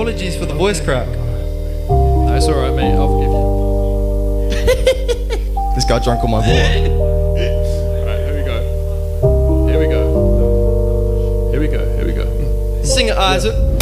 apologies for the voice crack. No, it's alright, mate. I'll forgive you. This guy drunk on my board. Alright, here we go. Here we go. Here we go. Here we go. Sing it, Isaac.